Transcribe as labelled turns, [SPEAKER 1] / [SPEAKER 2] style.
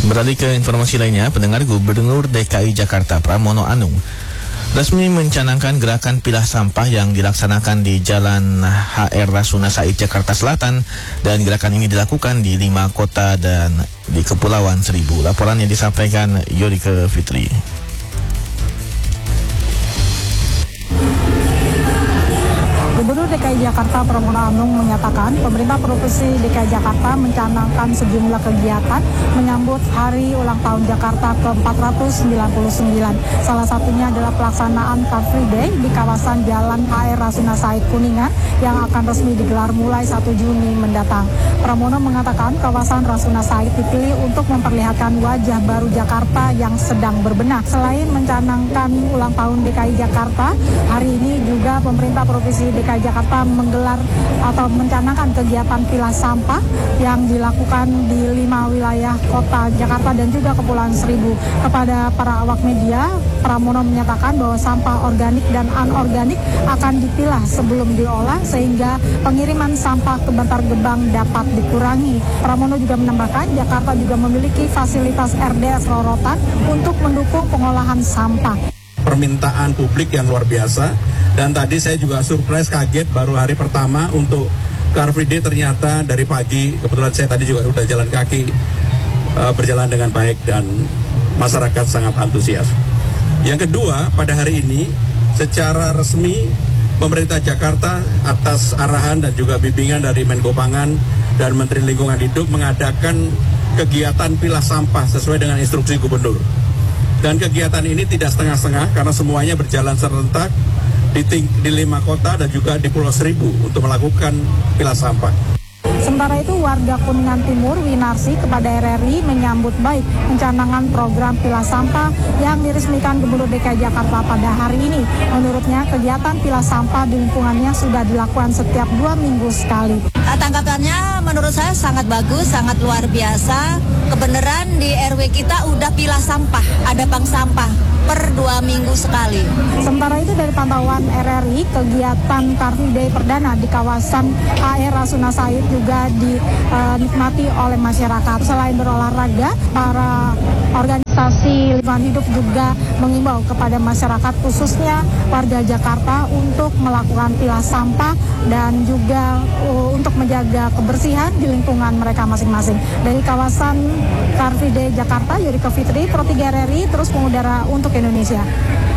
[SPEAKER 1] Beralih ke informasi lainnya, pendengar, Gubernur DKI Jakarta Pramono Anung resmi mencanangkan gerakan pilah sampah yang dilaksanakan di Jalan HR Rasuna Said, Jakarta Selatan, dan gerakan ini dilakukan di 5 kota dan di Kepulauan Seribu. Laporan yang disampaikan Yorike Fitri.
[SPEAKER 2] Gubernur DKI Jakarta Pramono Anung menyatakan pemerintah Provinsi DKI Jakarta mencanangkan sejumlah kegiatan menyambut Hari Ulang Tahun Jakarta ke-499. Salah satunya adalah pelaksanaan Car Free Day di kawasan Jalan HR Rasuna Said Kuningan yang akan resmi digelar mulai 1 Juni mendatang. Pramono mengatakan kawasan Rasuna Said dipilih untuk memperlihatkan wajah baru Jakarta yang sedang berbenah. Selain mencanangkan ulang tahun DKI Jakarta, hari ini juga pemerintah Provinsi DKI Jakarta menggelar atau mencanangkan kegiatan pilah sampah yang dilakukan di 5 wilayah kota Jakarta dan juga Kepulauan Seribu. Kepada para awak media, Pramono menyatakan bahwa sampah organik dan anorganik akan dipilah sebelum diolah sehingga pengiriman sampah ke Bantar Gebang dapat dikurangi. Pramono juga menambahkan Jakarta juga memiliki fasilitas RDS Rorotan untuk mendukung pengolahan sampah.
[SPEAKER 3] Permintaan publik yang luar biasa, dan tadi saya juga surprise, kaget, baru hari pertama untuk Car Free Day ternyata dari pagi, kebetulan saya tadi juga udah jalan kaki, berjalan dengan baik dan masyarakat sangat antusias. Yang kedua, pada hari ini secara resmi pemerintah Jakarta atas arahan dan juga bimbingan dari Menko Pangan dan Menteri Lingkungan Hidup mengadakan kegiatan pilah sampah sesuai dengan instruksi Gubernur. Dan kegiatan ini tidak setengah-setengah karena semuanya berjalan serentak di 5 kota dan juga di Pulau Seribu untuk melakukan pilah sampah.
[SPEAKER 2] Sementara itu, warga Kuningan Timur Winarsi kepada RRI menyambut baik pencanangan program pilah sampah yang diresmikan Gubernur DKI Jakarta pada hari ini. Menurutnya, kegiatan pilah sampah di lingkungannya sudah dilakukan setiap 2 minggu sekali.
[SPEAKER 4] Tanggapannya menurut saya sangat bagus, sangat luar biasa. Kebenaran di RW kita udah pilah sampah, ada bank sampah per 2 minggu sekali.
[SPEAKER 2] Sementara itu, dari pantauan RRI, kegiatan Car Free Day perdana di kawasan HR Rasuna Said juga dinikmati oleh masyarakat. Selain berolahraga, para organisasi lingkungan hidup juga mengimbau kepada masyarakat khususnya warga Jakarta untuk melakukan pilah sampah dan juga untuk menjaga kebersihan di lingkungan mereka masing-masing. Dari kawasan Car Free Day Jakarta, Yorike Fitri, Pro 3 RRI terus mengudara untuk Indonesia.